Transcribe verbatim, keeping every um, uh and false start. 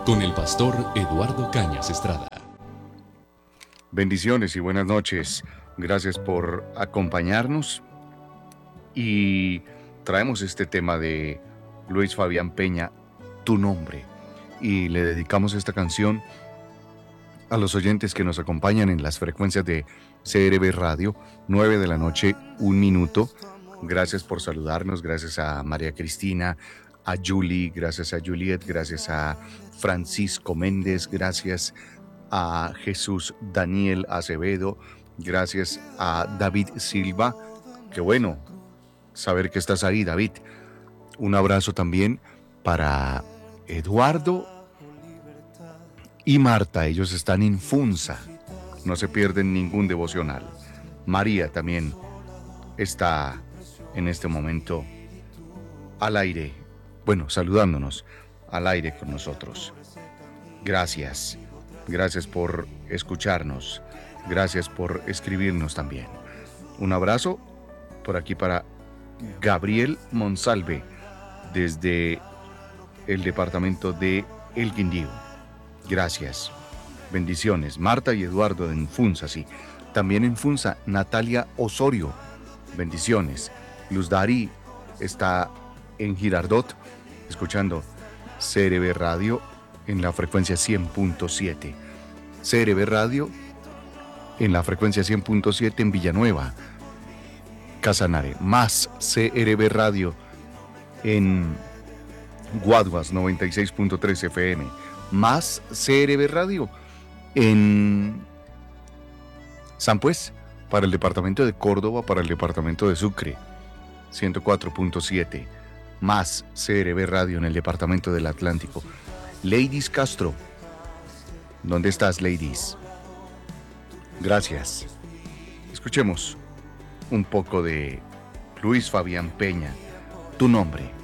con el pastor Eduardo Cañas Estrada. Bendiciones y buenas noches. Gracias por acompañarnos. Y traemos este tema de Luis Fabián Peña, Tu Nombre. Y le dedicamos esta canción a los oyentes que nos acompañan en las frecuencias de C R B Radio, nueve de la noche, un minuto. Gracias por saludarnos, gracias a María Cristina, a Julie, gracias a Juliet, gracias a Francisco Méndez, gracias a Jesús Daniel Acevedo, gracias a David Silva. Qué bueno saber que estás ahí, David. Un abrazo también para Eduardo y Marta, ellos están en Funza, no se pierden ningún devocional. María también está en este momento al aire, bueno, saludándonos al aire con nosotros. Gracias, gracias por escucharnos, gracias por escribirnos también. Un abrazo por aquí para Gabriel Monsalve, desde el departamento de El Quindío. Gracias, bendiciones. Marta y Eduardo en Funza, sí. También en Funza, Natalia Osorio, bendiciones. Luz Dari está en Girardot, escuchando C R B Radio en la frecuencia cien punto siete. C R B Radio en la frecuencia cien punto siete en Villanueva, Casanare. Más C R B Radio en Guaduas noventa y seis punto tres F M. Más C R B Radio en San Pues, para el departamento de Córdoba, para el departamento de Sucre, ciento cuatro punto siete. Más C R B Radio en el departamento del Atlántico. Ladies Castro, ¿dónde estás, Ladies? Gracias. Escuchemos un poco de Luis Fabián Peña, Tu Nombre.